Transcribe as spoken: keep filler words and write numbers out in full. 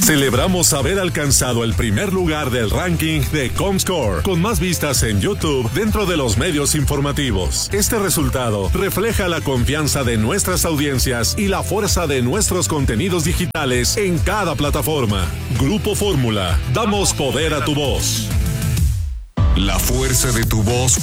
Celebramos haber alcanzado el primer lugar del ranking de Comscore, con más vistas en YouTube dentro de los medios informativos. Este resultado refleja la confianza de nuestras audiencias y la fuerza de nuestros contenidos digitales en cada plataforma. Grupo Fórmula, damos poder a tu voz. La fuerza de tu voz